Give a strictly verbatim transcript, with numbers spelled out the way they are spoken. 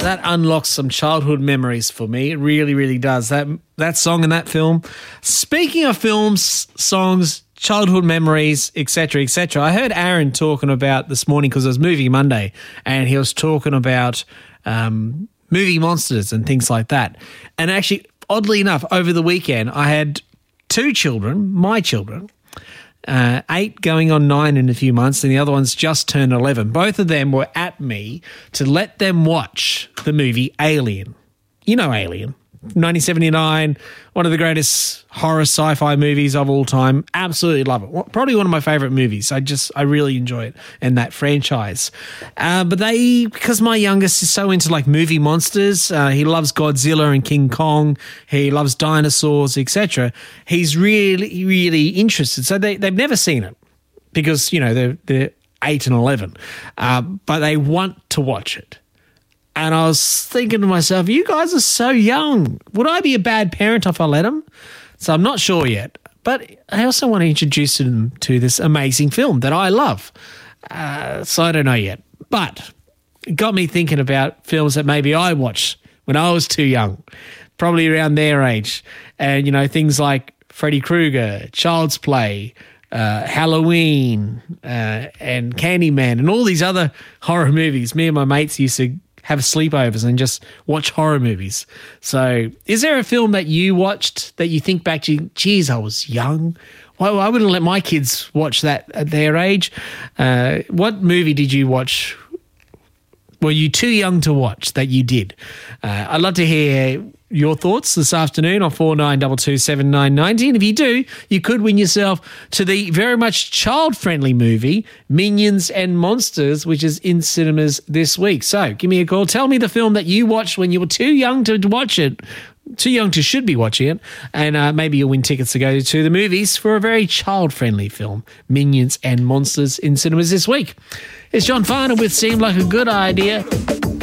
that unlocks some childhood memories for me. It really, really does. That that song and that film. Speaking of films, songs, childhood memories, et cetera, et cetera, I heard Aaron talking about this morning because it was Movie Monday, and he was talking about um, movie monsters and things like that. And actually, oddly enough, over the weekend, I had two children, my children, Uh, eight going on nine in a few months, and the other one's just turned eleven. Both of them were at me to let them watch the movie Alien. You know Alien. nineteen seventy-nine, one of the greatest horror sci-fi movies of all time. Absolutely love it. Probably one of my favourite movies. I just, I really enjoy it and that franchise. Uh, but they, because my youngest is so into like movie monsters, uh, he loves Godzilla and King Kong, he loves dinosaurs, et cetera. He's really, really interested. So they, they've never seen it because, you know, they're, they're eight and eleven, uh, but they want to watch it. And I was thinking to myself, you guys are so young. Would I be a bad parent if I let them? So I'm not sure yet. But I also want to introduce them to this amazing film that I love. Uh, so I don't know yet. But it got me thinking about films that maybe I watched when I was too young, probably around their age. And, you know, things like Freddy Krueger, Child's Play, uh, Halloween, uh, and Candyman, and all these other horror movies. Me and my mates used to have sleepovers and just watch horror movies. So is there a film that you watched that you think back to, geez, I was young? Why, I wouldn't let my kids watch that at their age. Uh, what movie did you watch? Were you too young to watch that you did? Uh, I'd love to hear your thoughts this afternoon on four nine two two seven nine nine zero. And if you do, you could win yourself to the very much child-friendly movie Minions and Monsters, which is in cinemas this week. So give me a call. Tell me the film that you watched when you were too young to watch it, too young to should be watching it, and uh, maybe you'll win tickets to go to the movies for a very child-friendly film, Minions and Monsters, in cinemas this week. It's John Farner with Seemed Like a Good Idea.